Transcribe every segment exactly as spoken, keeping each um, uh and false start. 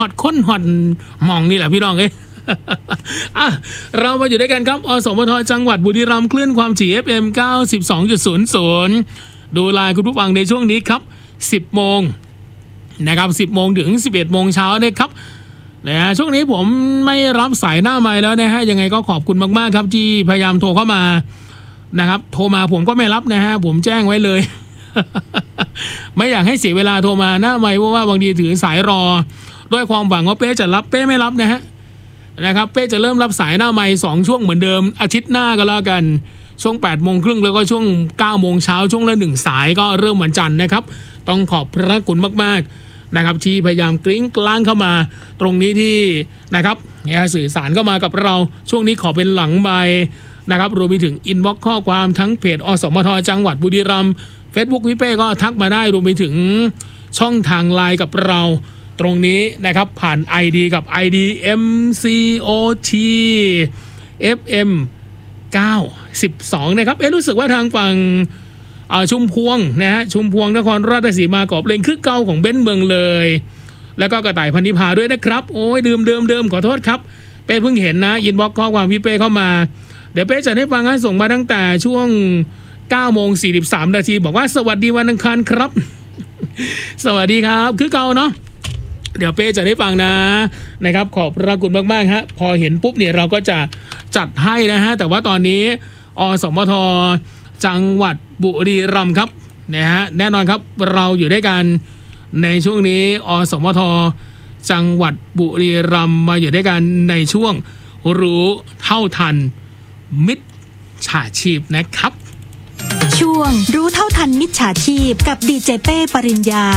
ฮอดค้นฮอดมองนี่แหละพี่น้องเอ้ย อ่ะเรามาอยู่ด้วยกันครับอสมทจังหวัดบุรีรัมย์คลื่นความถี่ เอฟ เอ็ม เก้าสิบสองจุดศูนย์ศูนย์ ดูไลน์คุณผู้ฟังในช่วงนี้ครับสิบโมงนะครับสิบโมงถึงสิบเอ็ดโมงเช้านะครับนะฮะช่วงนี้ผมไม่รับสายหน้าไมค์แล้วนะฮะยังไงก็ขอบคุณมากๆครับที่พยายามโทรเข้ามานะครับโทรมาผมก็ไม่รับนะฮะผมแจ้งไว้เลย ไม่อยากให้เสียเวลาโทรมาหน้าไมค์เพราะว่าบางทีถือสายรอด้วยความหวังว่าเป้จะรับเป้ไม่รับนะฮะนะครับเป้จะเริ่มรับสายหน้าไมค์สองช่วงเหมือนเดิมอาทิตย์หน้าก็แล้วกันช่วงแปดโมงครึ่งแล้วก็ช่วงเก้าโมงเช้าช่วงละหนึ่งสายก็เริ่มวันจันทร์นะครับต้องขอบพระคุณมากๆนะครับที่พยายามกริ้งกลางเข้ามาตรงนี้ที่นะครับสื่อสารเข้ามากับเราช่วงนี้ขอเป็นหลังไมค์นะครับรวมไปถึงอินบ็อกซ์ข้อความทั้งเพจอสมทจังหวัดบุรีรัมย์ Facebook พี่เป้ก็ทักมาได้รวมไปถึงช่องทางไลน์กับเราตรงนี้นะครับผ่าน ไอ ดี กับ ไอ ดี เอ็ม ซี โอ ที เอฟ เอ็ม เก้าสิบสองนะครับเอ๊ะรู้สึกว่าทางฝั่งชุมพวงนะฮะชุมพวงนครราชสีมากอบเพลงคือเก่าของเบ้นเมืองเลยแล้วก็กระต่ายพันธิพาด้วยนะครับโอ้ยดื่มเดิมเดิมขอโทษครับเป้เพิ่งเห็นนะอินบ็อกซ์ข้อความพี่เป้เข้ามาเดี๋ยวเป้จะให้ฟังให้ส่งมาตั้งแต่ช่วงเก้าโมงสี่สิบสามนาทีบอกว่าสวัสดีวันอังคารครับ สวัสดีครับคือเก่าเนาะเดี๋ยวเป้จะได้ฟังนะนะครับขอบพระคุณมากๆฮะพอเห็นปุ๊บเนี่ยเราก็จะจัดให้นะฮะแต่ว่าตอนนี้อสมทจังหวัดบุรีรัมย์ครับนะฮะแน่นอนครับเราอยู่ด้วยกันในช่วงนี้อสมทจังหวัดบุรีรัมย์มาอยู่ด้วยกันในช่วงรู้เท่าทันมิจฉาชีพนะครับช่วงรู้เท่าทันมิจฉาชีพกับดีเจเป้ปริญญา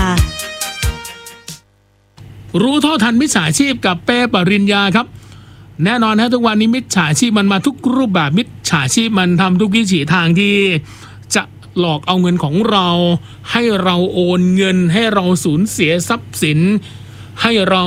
รู้เท่าทันมิจฉาชีพกับเป้ปริญญาครับแน่นอนนะทุกวันนี้มิจฉาชีพมันมาทุกรูปแบบมิจฉาชีพมันทำทุกวิถีทางที่จะหลอกเอาเงินของเราให้เราโอนเงินให้เราสูญเสียทรัพย์สินให้เรา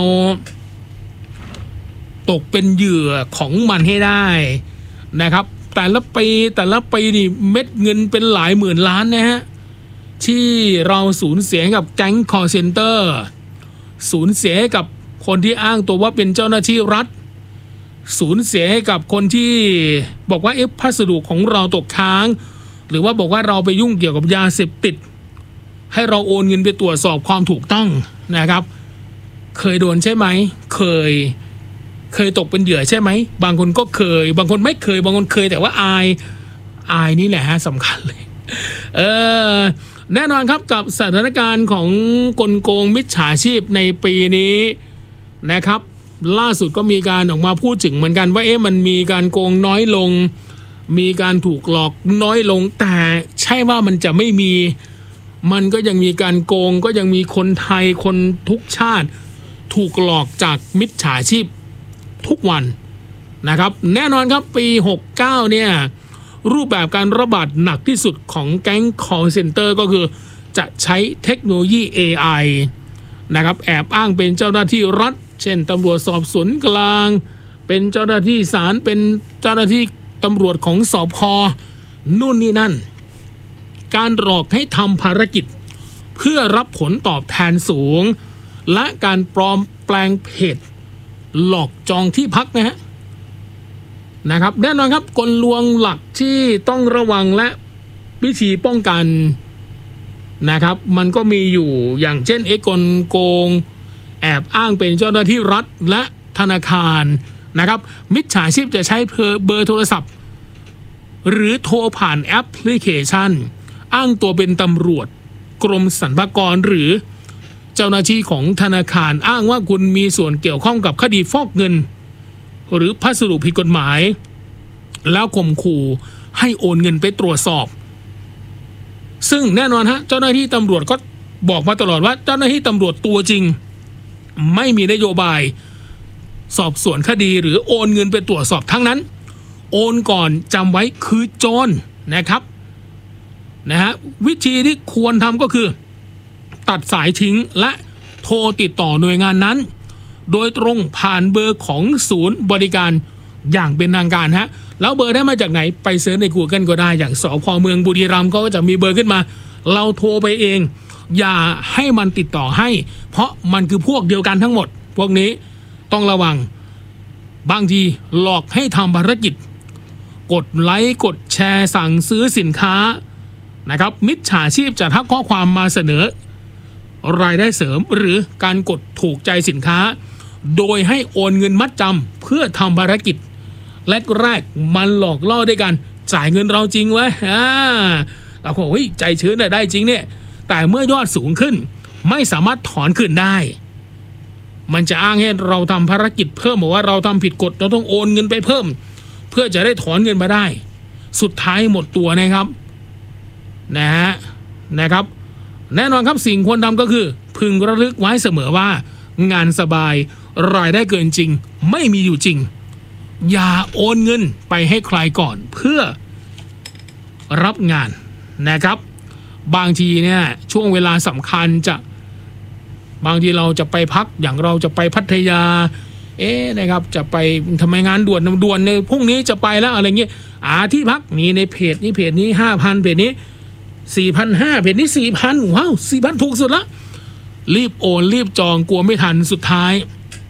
ตกเป็นเหยื่อของมันให้ได้นะครับแต่ละปีแต่ละปีนี่เม็ดเงินเป็นหลายหมื่นล้านนะฮะที่เราสูญเสียกับแก๊งคอลเซ็นเตอร์สูญเสียกับคนที่อ้างตัวว่าเป็นเจ้าหน้าที่รัฐสูญเสียกับคนที่บอกว่าเอฟพัสดุของเราตกค้างหรือว่าบอกว่าเราไปยุ่งเกี่ยวกับยาเสพติดให้เราโอนเงินไปตรวจสอบความถูกต้องนะครับเคยโดนใช่ไหมเคยเคยตกเป็นเหยื่อใช่ไหมบางคนก็เคยบางคนไม่เคยบางคนเคยแต่ว่าอายอายนี่แหละฮะสำคัญเลยเออแน่นอนครับกับสถานการณ์ของกลโกงมิจฉาชีพในปีนี้นะครับล่าสุดก็มีการออกมาพูดถึงเหมือนกันว่าเอ๊ะมันมีการโกงน้อยลงมีการถูกหลอกน้อยลงแต่ใช่ว่ามันจะไม่มีมันก็ยังมีการโกงก็ยังมีคนไทยคนทุกชาติถูกหลอกจากมิจฉาชีพทุกวันนะครับแน่นอนครับปีหกสิบเก้าเนี่ยรูปแบบการระบาดหนักที่สุดของแก๊ง call center ก็คือจะใช้เทคโนโลยี เอ ไอ นะครับแอบอ้างเป็นเจ้าหน้าที่รัฐเช่นตำรวจสอบสวนกลางเป็นเจ้าหน้าที่ศาลเป็นเจ้าหน้าที่ตำรวจของสภ.นู่นนี่นั่นการหลอกให้ทำภารกิจเพื่อรับผลตอบแทนสูงและการปลอมแปลงเพจหลอกจองที่พักนะฮะนะครับแน่นอนครับกลลวงหลักที่ต้องระวังและวิธีป้องกันนะครับมันก็มีอยู่อย่างเช่นเอกลโกงแอบอ้างเป็นเจ้าหน้าที่รัฐและธนาคารนะครับมิจฉาชีพจะใช้เบอร์โทรศัพท์หรือโทรผ่านแอปพลิเคชันอ้างตัวเป็นตำรวจกรมสรรพากรหรือเจ้าหน้าที่ของธนาคารอ้างว่าคุณมีส่วนเกี่ยวข้องกับคดีฟอกเงินหรือพัสดุผิดกฎหมายแล้วข่มขู่ให้โอนเงินไปตรวจสอบซึ่งแน่นอนฮะเจ้าหน้าที่ตำรวจก็บอกมาตลอดว่าเจ้าหน้าที่ตำรวจตัวจริงไม่มีนโยบายสอบสวนคดีหรือโอนเงินไปตรวจสอบทั้งนั้นโอนก่อนจำไว้คือโจรนะครับนะฮะวิธีที่ควรทำก็คือตัดสายทิ้งและโทรติดต่อหน่วยงานนั้นโดยตรงผ่านเบอร์ของศูนย์บริการอย่างเป็นทางการฮะแล้วเบอร์ได้มาจากไหนไปเสิร์ชใน Google ก็ได้อย่างสภ.เมืองบุรีรัมย์ก็จะมีเบอร์ขึ้นมาเราโทรไปเองอย่าให้มันติดต่อให้เพราะมันคือพวกเดียวกันทั้งหมดพวกนี้ต้องระวังบางทีหลอกให้ทำภารกิจกดไลค์กดแชร์สั่งซื้อสินค้านะครับมิจฉาชีพจะทักข้อความมาเสนอรายได้เสริมหรือการกดถูกใจสินค้าโดยให้โอนเงินมัดจำเพื่อทำภารกิจแรกๆมันหลอกล่อด้วยกันจ่ายเงินเราจริงไว้อ่าเราก็เฮ้ยใจชื้นได้จริงเนี่ยแต่เมื่อยอดสูงขึ้นไม่สามารถถอนคืนได้มันจะอ้างให้เราทำภารกิจเพิ่มบอกว่าเราทำผิดกฎเราต้องโอนเงินไปเพิ่มเพื่อจะได้ถอนเงินมาได้สุดท้ายหมดตัวนะครับนะฮะนะครับแน่นอนครับสิ่งควรทำก็คือพึงระลึกไว้เสมอว่างานสบายรายได้เกินจริงไม่มีอยู่จริงอย่าโอนเงินไปให้ใครก่อนเพื่อรับงานนะครับบางทีเนี่ยช่วงเวลาสำคัญจะบางทีเราจะไปพักอย่างเราจะไปพัทยาเอ๊ะนะครับจะไปทำไมงานด่วนด่วนในพรุ่งนี้จะไปแล้วอะไรเงี้ยอ่าที่พักนี่ในเพจนี้เพจนี้ห้าพันเพจนี้สี่พันห้าเพจนี้สี่พันว้าวสี่พันถูกสุดละรีบโอนรีบจองกลัวไม่ทันสุดท้าย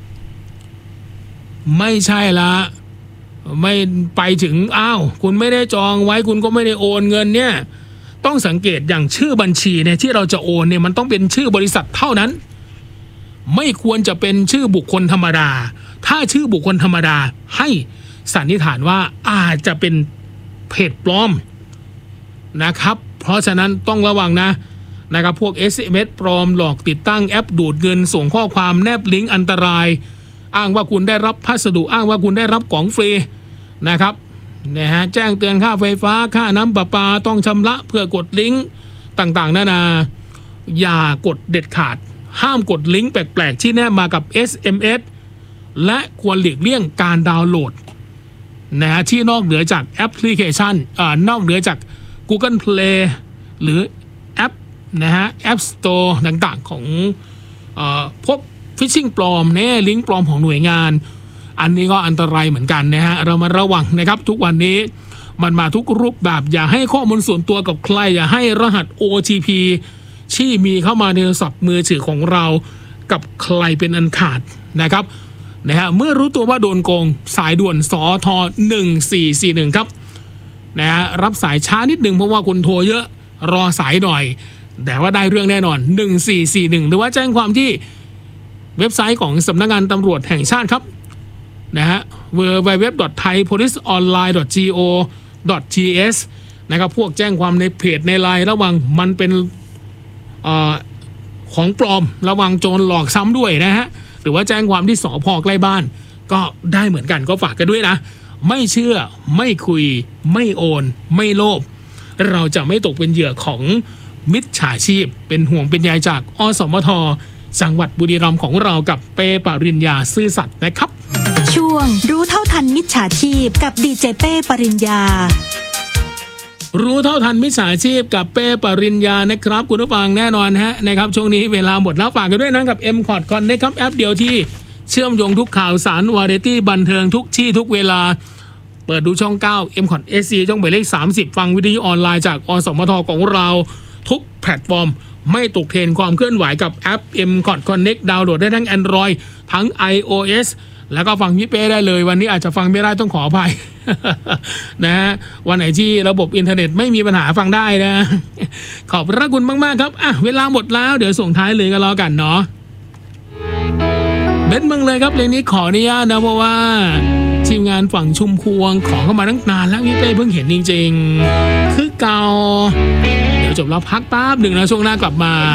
ไม่ใช่ละไม่ไปถึงอ้าวคุณไม่ได้จองไว้คุณก็ไม่ได้โอนเงินเนี่ยต้องสังเกตอย่างชื่อบัญชีเนี่ยที่เราจะโอนเนี่ยมันต้องเป็นชื่อบริษัทเท่านั้นไม่ควรจะเป็นชื่อบุคคลธรรมดาถ้าชื่อบุคคลธรรมดาให้สันนิษฐานว่าอาจจะเป็นเพจปลอมนะครับเพราะฉะนั้นต้องระวังนะนะครับพวก เอส เอ็ม เอส ปลอมหลอกติดตั้งแอปดูดเงินส่งข้อความแนบลิงก์อันตรายอ้างว่าคุณได้รับพัสดุอ้างว่าคุณได้รับของฟรีนะครับนะฮะแจ้งเตือนค่าไฟฟ้าค่าน้ำประปาต้องชำระเพื่อกดลิงก์ต่างๆนานาอย่ากดเด็ดขาดห้ามกดลิงก์แปลกๆที่แนบมากับ เอส เอ็ม เอส และควรหลีกเลี่ยงการดาวน์โหลดนะฮะที่นอกเหนือจากแอปพลิเคชันอ่านอกเหนือจาก Google Play หรือแอปนะฮะ App Store ต่างๆของเอ่อพวกฟิชชิงปลอมเนี่ยลิงก์ปลอมของหน่วยงานอันนี้ก็อันตรายเหมือนกันนะฮะเรามาระวังนะครับทุกวันนี้มันมาทุกรูปแบบอย่าให้ข้อมูลส่วนตัวกับใครอย่าให้รหัส โอ ที พี ที่มีเข้ามาในโทรศัพท์มือถือของเรากับใครเป็นอันขาดนะครับนะฮะเมื่อรู้ตัวว่าโดนโกงสายด่วนสทหนึ่งสี่สี่หนึ่งครับนะฮะรับสายช้านิดนึงเพราะว่าคนโทรเยอะรอสายหน่อยแต่ว่าได้เรื่องแน่นอนหนึ่งสี่สี่หนึ่งหรือว่าแจ้งความที่เว็บไซต์ของสำนักงานตำรวจแห่งชาติครับนะฮะ ดับเบิลยู ดับเบิลยู ดับเบิลยู ดอท ไทย โพลิส ออนไลน์ ดอท จี โอ ดอท ที เอส นะครับพวกแจ้งความในเพจในไลน์ระวังมันเป็นเอ่อของปลอมระวังโจรหลอกซ้ำด้วยนะฮะหรือว่าแจ้งความที่สภ.ใกล้บ้านก็ได้เหมือนกันก็ฝากกันด้วยนะไม่เชื่อไม่คุยไม่โอนไม่โลภเราจะไม่ตกเป็นเหยื่อของมิจฉาชีพเป็นห่วงเป็นใยจากอสมทจังหวัดบุรีรัมย์ของเรากับเป้ปริญญาซื่อสัตย์นะครับช่วงรู้เท่าทันมิจฉาชีพกับดีเจเป้ปริญญารู้เท่าทันมิจฉาชีพกับเป้ปริญญานะครับคุณผู้ฟังแน่นอนฮะนะครับช่วงนี้เวลาหมดแล้วฝากกันด้วยนะกับ เอ็ม คอร์ด Connect ครับแอปเดียวที่เชื่อมโยงทุกข่าวสารวาไรตี้บันเทิงทุกที่ทุกเวลาเปิดดูช่องเก้า เอ็ม คอร์ด เอส ซี ช่องหมายเลขสามสิบฟังวิทยุออนไลน์จากอสมทของเราทุกแพลตฟอร์มไม่ตกเทรนความเคลื่อนไหวกับแอป เอ็ม คอร์ด Connect ดาวน์โหลดได้ทั้ง Android ทั้ง iOS แล้วก็ฟังพี่เป้ได้เลยวันนี้อาจจะฟังไม่ได้ต้องขออภัย นะฮะวันไหนที่ระบบอินเทอร์เน็ตไม่มีปัญหาฟังได้นะ ขอบพระคุณมากๆครับอ่ะเวลาหมดแล้วเดี๋ยวส่งท้ายเลยก็แล้วกันเนาะเบ็ดเมืองเลยครับเพลงนี้ขออนุญาตนะเพราะว่าทีมงานฝั่งชุมพวงขอเข้ามาตั้งนานแล้วพี่เป้เพิ่งเห็นจริงๆคือเก่าเดี๋ยวจบแล้วพักแป๊บหนึ่งนะช่วงหน้ากลับมา